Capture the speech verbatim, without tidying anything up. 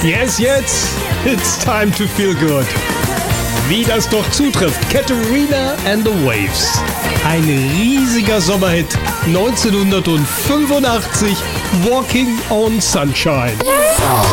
Yes, yes, it's time to feel good. Wie das doch zutrifft, Katarina and the Waves. Ein riesiger Sommerhit, neunzehnhundertfünfundachtzig, Walking on Sunshine.